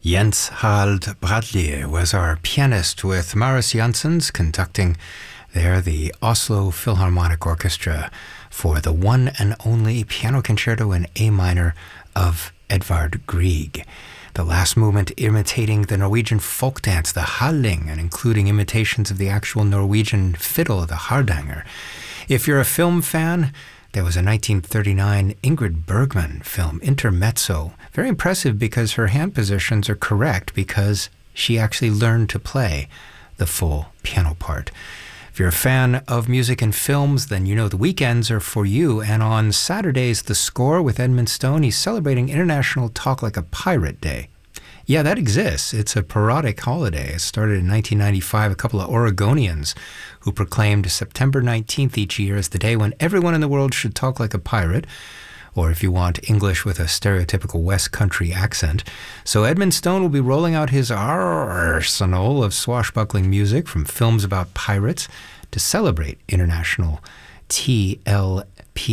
Jens Harald Bradley was our pianist, with Maris Janssens conducting there the Oslo Philharmonic Orchestra for the one and only piano concerto in A minor of Edvard Grieg. The last movement imitating the Norwegian folk dance, the halling, and including imitations of the actual Norwegian fiddle, the hardanger. If you're a film fan, there was a 1939 Ingrid Bergman film, Intermezzo. Very impressive because her hand positions are correct because she actually learned to play the full piano part. If you're a fan of music and films, then you know the weekends are for you. And on Saturdays, The Score with Edmund Stone, he's celebrating International Talk Like a Pirate Day. Yeah, that exists. It's a parodic holiday. It started in 1995. A couple of Oregonians who proclaimed September 19th each year as the day when everyone in the world should talk like a pirate, or if you want English with a stereotypical West Country accent. So Edmund Stone will be rolling out his arsenal of swashbuckling music from films about pirates to celebrate International TLPD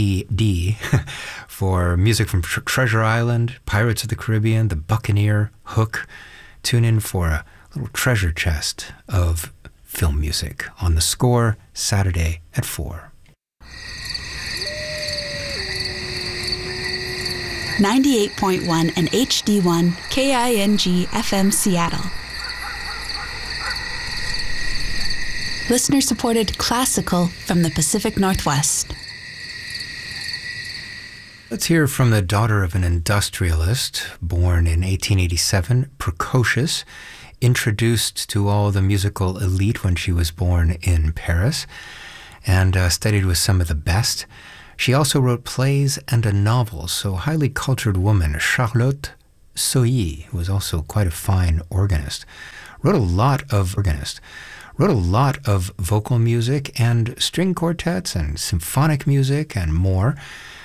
for music from Treasure Island, Pirates of the Caribbean, The Buccaneer, Hook. Tune in for a little treasure chest of film music on The Score, Saturday at 4. 98.1 and HD1 KING FM Seattle. Listener-supported classical from the Pacific Northwest. Let's hear from the daughter of an industrialist, born in 1887, precocious, introduced to all the musical elite when she was born in Paris, and studied with some of the best. She also wrote plays and a novel, so highly cultured woman, Charlotte Soilly, who was also quite a fine organist. Wrote a lot of vocal music and string quartets and symphonic music and more.